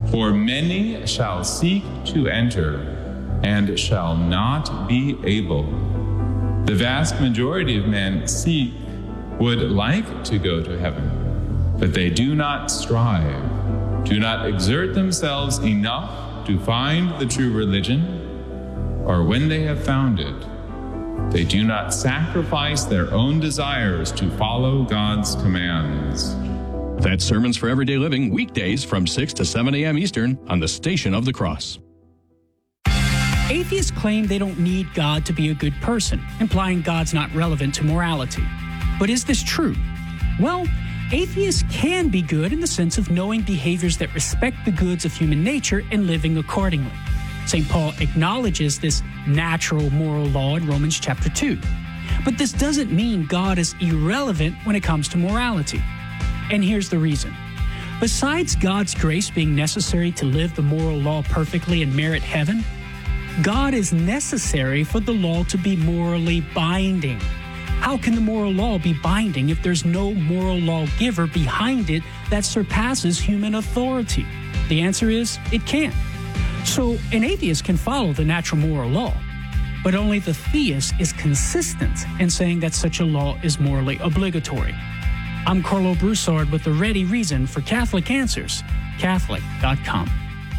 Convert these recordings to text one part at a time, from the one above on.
For many shall seek to enter and shall not be able. The vast majority of men would like to go to heaven, but they do not strive, do not exert themselves enough to find the true religion, or when they have found it, they do not sacrifice their own desires to follow God's commands. That's Sermons for Everyday Living, weekdays from 6 to 7 a.m. Eastern on the Station of the Cross. Atheists claim they don't need God to be a good person, implying God's not relevant to morality. But is this true? Well, atheists can be good in the sense of knowing behaviors that respect the goods of human nature and living accordingly. St. Paul acknowledges this natural moral law in Romans chapter 2. But this doesn't mean God is irrelevant when it comes to morality. And here's the reason. Besides God's grace being necessary to live the moral law perfectly and merit heaven, God is necessary for the law to be morally binding. How can the moral law be binding if there's no moral lawgiver behind it that surpasses human authority? The answer is, it can't. So an atheist can follow the natural moral law, but only the theist is consistent in saying that such a law is morally obligatory. I'm Carlo Broussard with the ready reason for Catholic Answers, Catholic.com.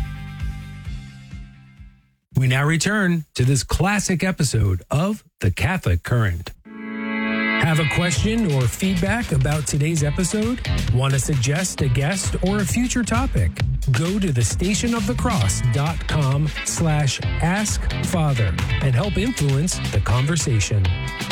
We now return to this classic episode of The Catholic Current. Have a question or feedback about today's episode? Want to suggest a guest or a future topic? Go to thestationofthecross.com/askfather and help influence the conversation.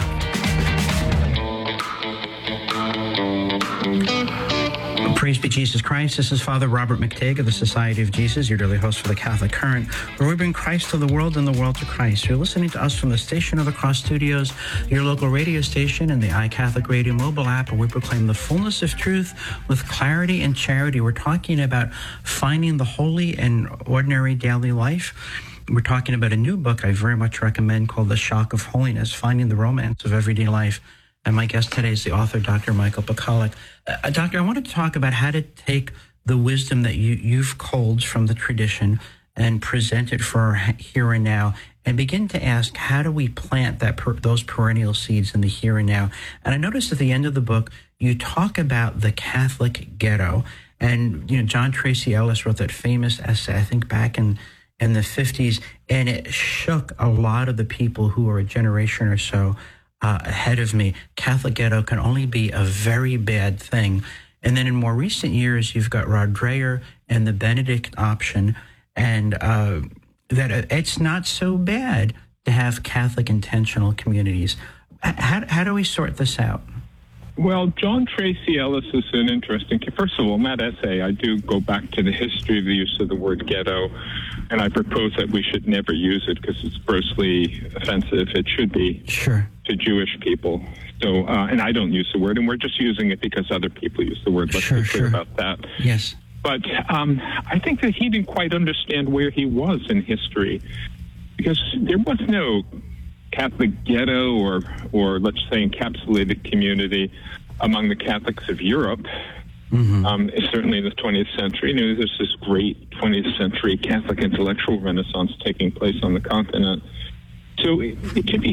Praise be Jesus Christ. This is Father Robert McTague of the Society of Jesus, your daily host for the Catholic Current, where we bring Christ to the world and the world to Christ. You're listening to us from the Station of the Cross Studios, your local radio station, and the iCatholic Radio mobile app, where we proclaim the fullness of truth with clarity and charity. We're talking about finding the holy in ordinary daily life. We're talking about a new book I very much recommend called The Shock of Holiness, Finding the Romance of Everyday Life. And my guest today is the author, Dr. Michael Pacalic. Doctor, I wanted to talk about how to take the wisdom that you've culled from the tradition and present it for here and now, and begin to ask, how do we plant those perennial seeds in the here and now? And I noticed at the end of the book, you talk about the Catholic ghetto. And, John Tracy Ellis wrote that famous essay, I think back in the 50s, and it shook a lot of the people who were a generation or so ahead of me. Catholic ghetto can only be a very bad thing. And then in more recent years, you've got Rod Dreher and the Benedict option, and that it's not so bad to have Catholic intentional communities. How do we sort this out? Well, John Tracy Ellis is an interesting. First of all, in that essay, I do go back to the history of the use of the word ghetto, and I propose that we should never use it because it's grossly offensive. It should be to Jewish people. So, and I don't use the word, and we're just using it because other people use the word. Let's be clear about that. Yes. But I think that he didn't quite understand where he was in history, because there was no Catholic ghetto or let's say encapsulated community among the Catholics of Europe. Certainly in the 20th century. There's this great 20th century Catholic intellectual renaissance taking place on the continent. So to be,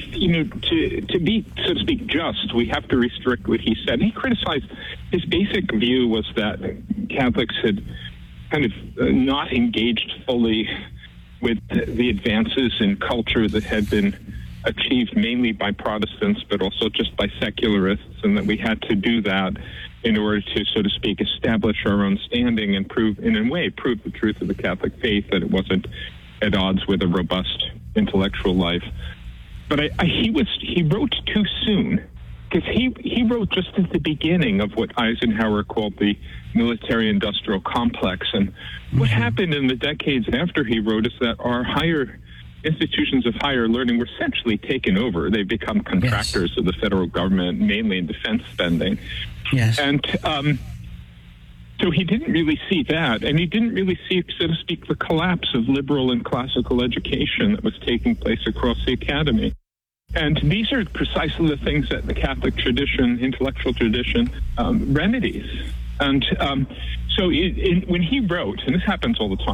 to be, so to speak, just, we have to restrict what he said. He criticized, his basic view was that Catholics had kind of not engaged fully with the advances in culture that had been achieved mainly by Protestants, but also just by secularists, and that we had to do that in order to, so to speak, establish our own standing and prove the truth of the Catholic faith, that it wasn't at odds with a robust intellectual life. But he wrote too soon, because he wrote just at the beginning of what Eisenhower called the military-industrial complex. And what happened in the decades after he wrote is that our higher institutions of higher learning were essentially taken over. They become contractors of the federal government, mainly in defense spending. Yes. And so he didn't really see that, and he didn't really see, so to speak, the collapse of liberal and classical education that was taking place across the academy. And these are precisely the things that the Catholic tradition, intellectual tradition, remedies. And so when he wrote, and this happens all the time,